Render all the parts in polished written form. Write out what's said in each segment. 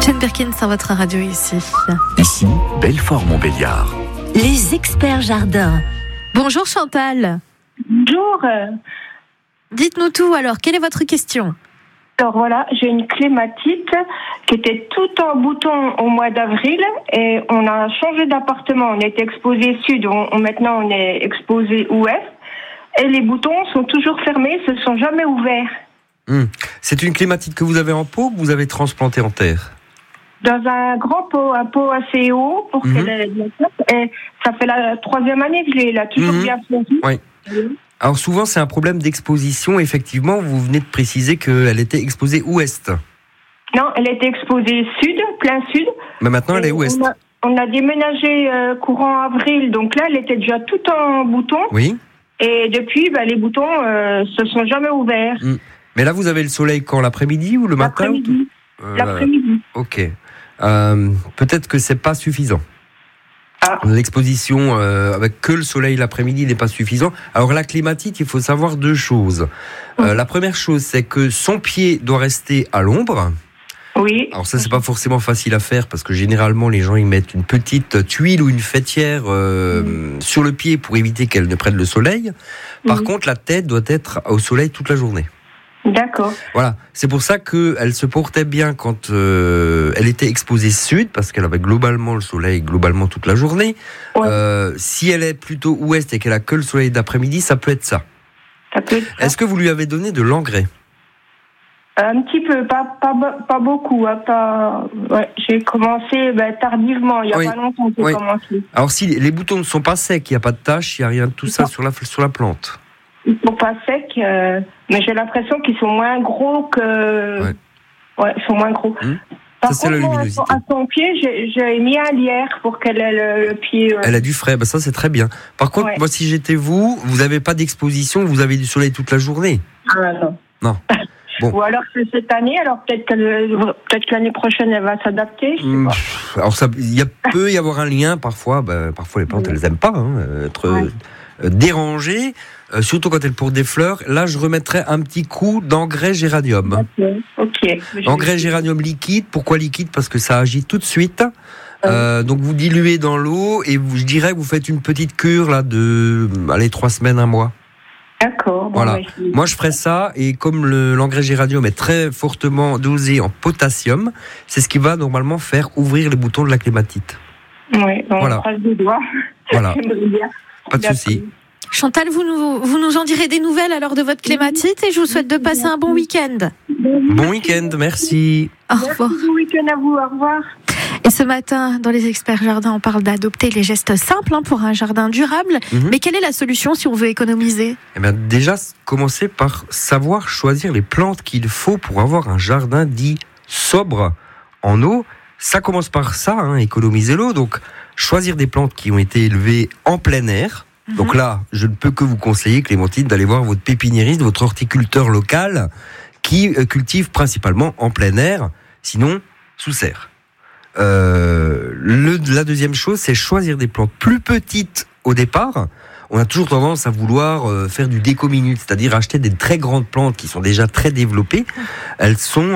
Jane Birkin sur votre radio ici. Ici, Belfort-Montbéliard. Les experts jardins. Bonjour Chantal. Bonjour. Dites-nous tout alors, quelle est votre question ? Alors voilà, j'ai une clématite qui était tout en bouton au mois d'avril et on a changé d'appartement. On était exposé sud, maintenant on est exposé ouest et les boutons sont toujours fermés, se sont jamais ouverts. C'est une clématite que vous avez en pot ou que vous avez transplantée en terre ? Dans un grand pot, un pot assez haut pour qu'elle ait de la place. Et ça fait la 3e année que je l'ai, elle a toujours bien fleuri. Oui. Alors souvent c'est un problème d'exposition. Effectivement, vous venez de préciser qu'elle était exposée ouest. Non, elle était exposée sud, plein sud. Mais maintenant elle est ouest. On a déménagé courant avril, donc là elle était déjà tout en bouton. Oui. Et depuis, les boutons se sont jamais ouverts. Mais là vous avez le soleil quand, l'après-midi ou le matin ? L'après-midi. L'après-midi. Ok. Peut-être que c'est pas suffisant. Ah. L'exposition avec que le soleil l'après-midi n'est pas suffisant. Alors la clématite, il faut savoir 2 choses. La première chose, c'est que son pied doit rester à l'ombre. Oui. Alors ça, c'est pas forcément facile à faire parce que généralement les gens ils mettent une petite tuile ou une faîtière sur le pied pour éviter qu'elle ne prenne le soleil. Par contre, la tête doit être au soleil toute la journée. D'accord. Voilà, c'est pour ça qu'elle se portait bien quand elle était exposée sud, parce qu'elle avait globalement le soleil toute la journée. Ouais. Si elle est plutôt ouest et qu'elle a que le soleil d'après-midi, ça peut être ça. Ça peut être ça. Est-ce que vous lui avez donné de l'engrais ? Un petit peu, pas beaucoup. Ouais, j'ai commencé tardivement, il n'y a pas longtemps que j'ai commencé. Alors si les boutons ne sont pas secs, il n'y a pas de taches, il n'y a rien de tout ça sur la plante. Ils ne sont pas secs, mais j'ai l'impression qu'ils sont moins gros que... Ouais, ils sont moins gros. Par ça, contre, à son pied, j'ai mis un lierre pour qu'elle ait le pied... Elle a du frais, ça c'est très bien. Par contre, moi si j'étais vous n'avez pas d'exposition, vous avez du soleil toute la journée. Ah non. Non. Bon. Ou alors c'est cette année, alors peut-être que l'année prochaine elle va s'adapter. Je sais pas. Alors peut y avoir un lien parfois. Parfois les plantes elles aiment pas être dérangées, surtout quand elles portent des fleurs. Là je remettrais un petit coup d'engrais géranium. Ok. Engrais géranium liquide. Pourquoi liquide ? Parce que ça agit tout de suite. Donc vous diluez dans l'eau et je dirais que vous faites une petite cure là de 3 semaines, 1 mois. D'accord. Voilà. Moi, je ferais ça, et comme l'engrais géranium est très fortement dosé en potassium, c'est ce qui va normalement faire ouvrir les boutons de la clématite. Oui, on croise les doigts. Voilà. Pas de souci. Chantal, vous nous en direz des nouvelles alors de votre clématite et je vous souhaite de passer un bon week-end. Bon week-end, merci. Au revoir. Bon week-end à vous, au revoir. Et ce matin, dans les experts jardins, on parle d'adopter les gestes simples pour un jardin durable. Mais quelle est la solution si on veut économiser ? Déjà, commencer par savoir choisir les plantes qu'il faut pour avoir un jardin dit sobre en eau. Ça commence par ça, économiser l'eau. Donc, choisir des plantes qui ont été élevées en plein air. Donc là, je ne peux que vous conseiller, Clémentine, d'aller voir votre pépiniériste, votre horticulteur local qui cultive principalement en plein air, sinon sous serre. La deuxième chose, c'est choisir des plantes plus petites au départ. On a toujours tendance à vouloir faire du déco-minute, c'est-à-dire acheter des très grandes plantes qui sont déjà très développées. Elles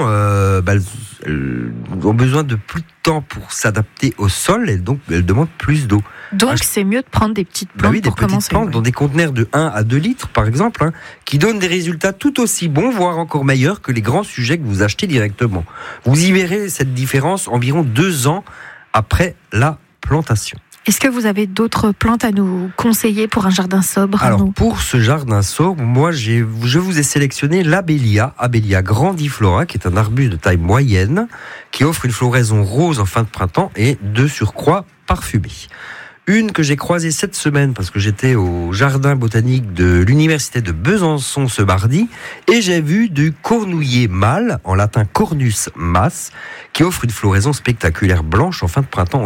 ont besoin de plus de temps pour s'adapter au sol et donc elles demandent plus d'eau. Donc c'est mieux de prendre des petites plantes des pour commencer. Des petites plantes dans des conteneurs de 1 à 2 litres par exemple, qui donnent des résultats tout aussi bons, voire encore meilleurs que les grands sujets que vous achetez directement. Vous y verrez cette différence environ 2 ans après la plantation. Est-ce que vous avez d'autres plantes à nous conseiller pour un jardin sobre ? Alors, pour ce jardin sobre, moi, je vous ai sélectionné l'Abélia grandiflora, qui est un arbuste de taille moyenne, qui offre une floraison rose en fin de printemps et de surcroît parfumée. Une que j'ai croisée cette semaine parce que j'étais au jardin botanique de l'université de Besançon ce mardi et j'ai vu du cornouiller mâle, en latin Cornus mas, qui offre une floraison spectaculaire blanche en fin de printemps.